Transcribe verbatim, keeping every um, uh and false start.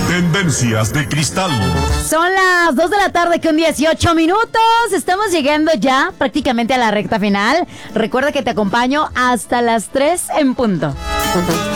Tendencias de Cristal. Son las dos de la tarde con dieciocho minutos. Estamos llegando ya prácticamente a la recta final. Recuerda que te acompaño hasta las tres en punto.